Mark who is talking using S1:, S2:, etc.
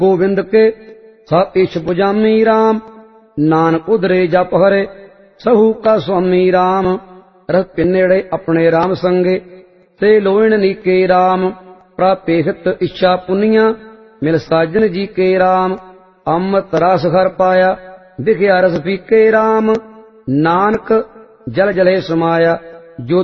S1: गोविंद के सब इछ पुजामी राम। नानक उधरे जप हरे सहू का स्वामी राम। रस पिन्नेड़े अपने राम संगे ते लोइण नीके राम। प्रापे हित इच्छा पुनिया मिल साजन जी के राम। अमृत रस हर पाया दिखया रस पीके राम। नानक जल जले समाया जो